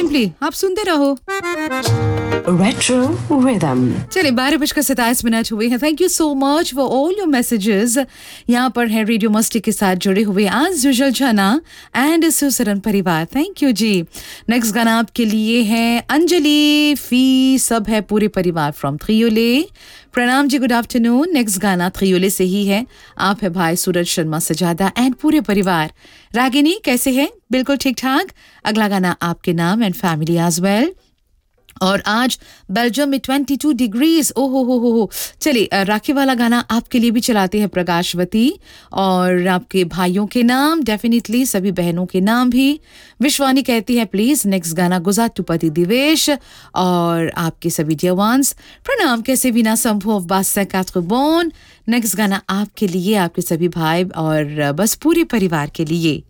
Simply आप सुनते रहो Retro Rhythm. चलिए 12:27 हुए हैं. Thank you so much for all your messages. यहाँ पर है रेडियो मस्ती के साथ जुड़े हुए आज यूजुअल जना एंड सुसरन परिवार. Thank you ji. नेक्स्ट गाना आपके लिए है अंजलि फी सब है पूरे परिवार फ्रॉम थ्रियोले. प्रणाम जी, गुड आफ्टरनून. नेक्स्ट गाना थ्रियोले से ही है. आप है भाई सूरज शर्मा सजादा एंड पूरे परिवार. रागिनी कैसे हैं? बिल्कुल ठीक ठाक. अगला गाना आपके नाम एंड फैमिली एज वेल. और आज बेल्जियम में 22 डिग्रीज. ओहो हो. चलिए राखी वाला गाना आपके लिए भी चलाते हैं प्रकाशवती. और आपके भाइयों के नाम डेफिनेटली, सभी बहनों के नाम भी. विश्वानी कहती है प्लीज नेक्स्ट गाना गुजार टुपति दिवेश और आपके सभी डियर वंस. प्रणाम कैसे भी ना संभव ऑफ बादशाह कातरबोन. नेक्स्ट गाना आपके लिए, आपके सभी भाई और बस पूरे परिवार के लिए.